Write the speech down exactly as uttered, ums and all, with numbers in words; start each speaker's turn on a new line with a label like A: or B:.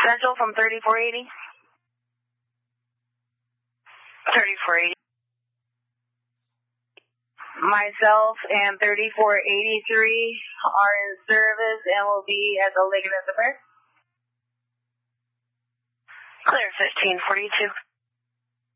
A: Central from thirty-four eighty. thirty-four eighty. Myself and thirty-four eighty-three are in service and will be at the Lake Elizabeth. Clear fifteen forty-two.